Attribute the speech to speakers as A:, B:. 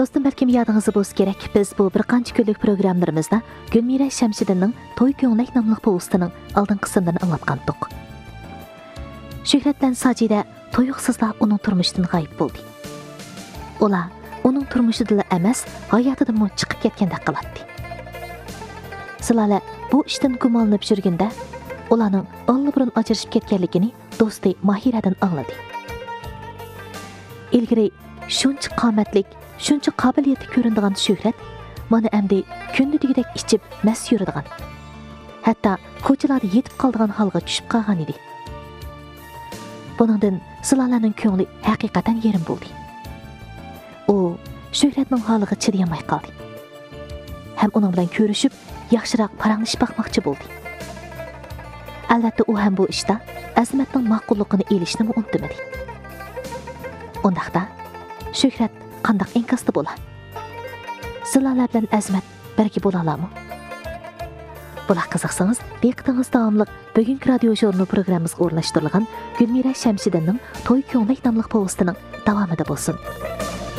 A: Dostum, balkim yadingizda bo'lsa kerak, biz bu bir qancha kunlik programmalarimizda Gulmira Shamshidinning To'y ko'nglik nomli povestining oldingi qismlarini anglatgandik. Shuhrat bilan Sajida to'yuqsizlar uning turmushidan g'oyib bo'ldi. Ular uning turmushida emas, hayotidan chiqib ketgandek qiladi. Zilola bu ishdan gumonlanib yurganda, ularning allburun ajrashib ketganligini do'sti Mahiradan angladi. Ilgari shuncha qomatlik, shuncha qobiliyati ko'rinadigan Shuhrat mana endi kundudagidek ichib mas yuradigan. Hatto ko'chalarda yetib qoladigan holga tushib qolgan edi. Buningdan Zilolaning ko'ngli haqiqatan yerim bo'ldi. U Shuhratning holiga chidayolmay qoldi. Ham uning bilan ko'rishib, yaxshiroq paranglashib boqmoqchi bo'ldi. Albatta u ham bu ishda Azmatning ma'qulligini elishni unutmadi. Undaqda Shuhrat qandoq inkosda bo'la? Zilola bilan Azmat birga bo'la oladimi? Bular qiziqsangiz, diqqatingiz davomli bugungi radio jurnal programmamizga o'rnashtirilgan Gulmira Shamshidinning To'y ko'nglik nomli povestining davomida bo'lsin.